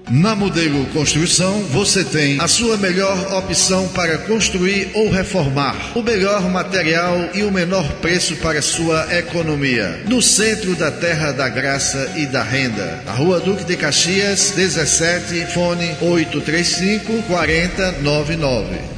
Na Modelo Construção, você tem a sua melhor opção para construir ou reformar. O melhor material e o menor preço para sua economia. No centro da Terra da Graça e da Renda. A Rua Duque de Caxias, 17, fone 835-4099.